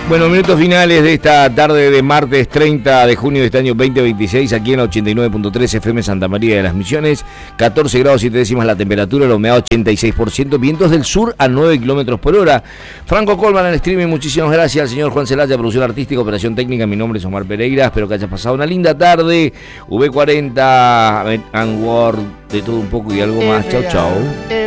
Bueno, minutos finales de esta tarde de martes 30 de junio de este año 2026, aquí en la 89.3 FM Santa María de las Misiones, 14 grados 7 décimas la temperatura, la humedad 86%, vientos del sur a 9 kilómetros por hora. Franco Colman en el streaming, muchísimas gracias al señor Juan Celaya, producción artística, operación técnica, mi nombre es Omar Pereira, espero que hayas pasado una linda tarde, V40, and Word, de todo un poco y algo más, chau chau.